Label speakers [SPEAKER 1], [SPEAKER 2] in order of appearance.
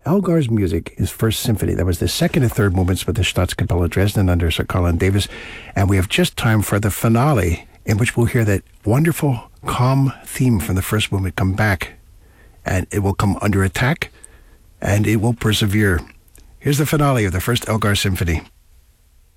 [SPEAKER 1] Elgar's music, his first symphony. That was the second and third movements with the Staatskapelle Dresden under Sir Colin Davis. And we have just time for the finale, in which we'll hear that wonderful, calm theme from the first movement come back. And it will come under attack, and it will persevere. Here's the finale of the first Elgar Symphony.